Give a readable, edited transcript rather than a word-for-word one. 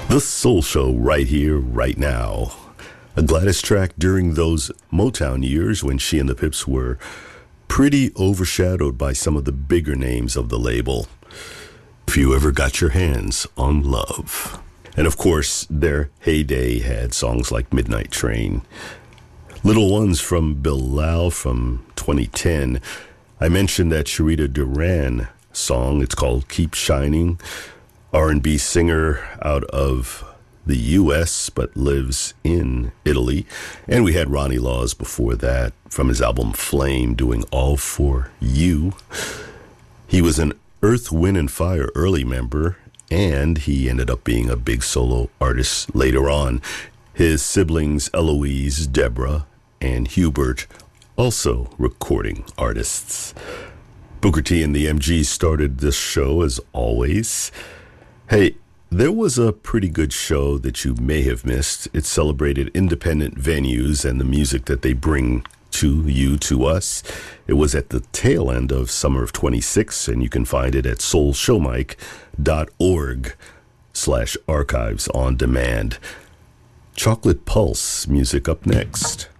The Soul Show right here, right now. A Gladys track during those Motown years when she and the Pips were pretty overshadowed by some of the bigger names of the label. If you ever got your hands on Love. And of course, their heyday had songs like Midnight Train. Little Ones from Bilal from 2010. I mentioned that Sharita Duran song. It's called Keep Shining. R&B singer out of the U.S. but lives in Italy. And we had Ronnie Laws before that from his album Flame doing All For You. He was an Earth, Wind and Fire early member, and he ended up being a big solo artist later on. His siblings Eloise, Deborah, and Hubert also recording artists. Booker T and the MGs started this show as always. Hey, there was a pretty good show that you may have missed. It celebrated independent venues and the music that they bring to you, to us. It was at the tail end of summer of 26, and you can find it at soulshowmike.org/archives on demand. Chocolate Pulse music up next.